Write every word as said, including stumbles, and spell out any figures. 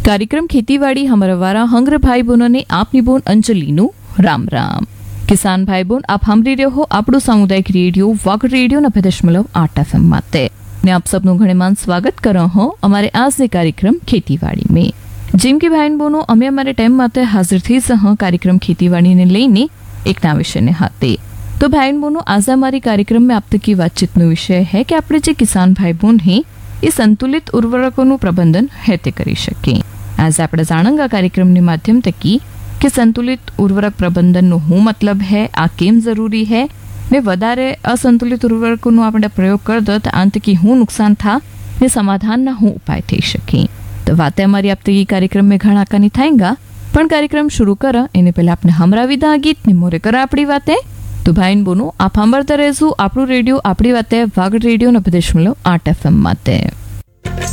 कार्यक्रम खेतीवाड़ी हमारा वारा हंग्र भाई बहनों ने आपनी बोन अंजलि नु राम राम। किसान भाई बोन आप हमरी रहो આપણું સામુદાયિક રેડિયો વાગડ રેડિયો નભે દશમલવ આઠ એફએમ માટે ને आप सबનું ઘણેમાન સ્વાગત કરો હો અમારે આજની કાર્યક્રમ ખેતીવાડી में। જેમ કે ભાઈ બહેનો અમે અમારે ટાઈમ માટે હાજર થઈ સહ કાર્યક્રમ ખેતીવાડીને લઈને એક ના વિષયને હાથે। तो भाई बहनों आज हमारी कार्यक्रम में आप तक की बातचीत नो विषय है कि આપણે જે કિસાન ભાઈ બહેન હે એ સંતુલિત ઉર્વરકોનું પ્રબંધન હેતે કરી શકે। आज આપણે જાણંગા કાર્યક્રમની માધ્યમ તકી કે સંતુલિત ઉર્વરક પ્રબંધનનો શું મતલબ है, આ કેમ જરૂરી है ને વધારે અસંતુલિત ઉર્વરકોનો આપણે પ્રયોગ કરતો તો આંતકી શું નુકસાન થા ને સમાધાનના શું ઉપાય થઈ શકે। तो वाते हमारी आप तक कार्यक्रम में घણા કાની થાયગા પણ कार्यक्रम शुरू करा એને પહેલા આપણે હમરા વિદા ગીત ને મોરે કરા આપણી વાતે। तो भाई बोनो आप સાંભળતા રહેજો આપણું રેડિયો આપણી વાતે વાગડ રેડિયો નભે દશમલવ આઠ એફએમ માટે।